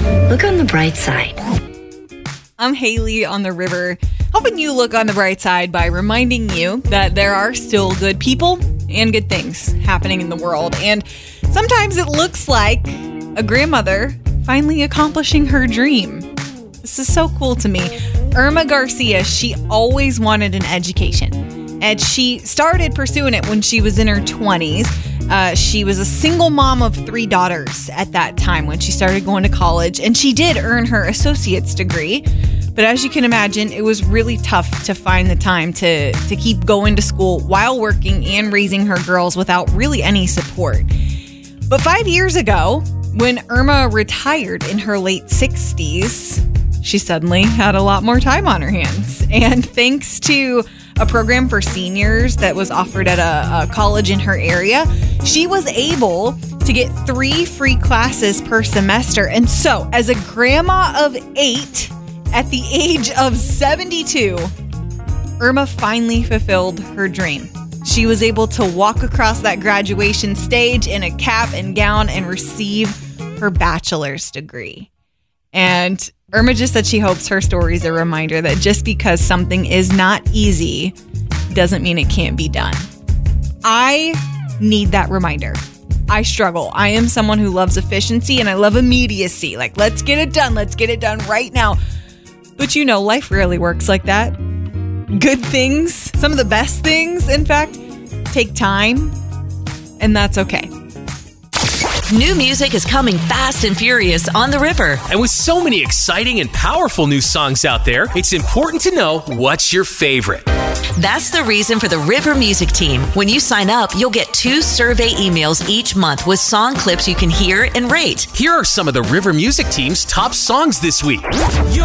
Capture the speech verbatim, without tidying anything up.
Look on the bright side. I'm Haley on the river, helping you look on the bright side by reminding you that there are still good people and good things happening in the world. And sometimes it looks like a grandmother finally accomplishing her dream. This is so cool to me. Irma Garcia, she always wanted an education, and she started pursuing it when she was in her twenties. Uh, she was a single mom of three daughters at that time when she started going to college, and she did earn her associate's degree. But as you can imagine, it was really tough to find the time to, to keep going to school while working and raising her girls without really any support. But five years ago, when Irma retired in her late sixties, she suddenly had a lot more time on her hands. And thanks to a program for seniors that was offered at a, a college in her area, she was able to get three free classes per semester. And so, as a grandma of eight, at the age of seventy-two, Irma finally fulfilled her dream. She was able to walk across that graduation stage in a cap and gown and receive her bachelor's degree. And Irma just said she hopes her story is a reminder that just because something is not easy doesn't mean it can't be done. I need that reminder. I struggle. I am someone who loves efficiency and I love immediacy. Like, let's get it done. Let's get it done right now. But you know, life rarely works like that. Good things, some of the best things, in fact, take time, and that's okay. New music is coming fast and furious on the river. And with so many exciting and powerful new songs out there, it's important to know what's your favorite. That's the reason for the River Music Team. When you sign up, you'll get two survey emails each month with song clips you can hear and rate. Here are some of the River Music Team's top songs this week. You're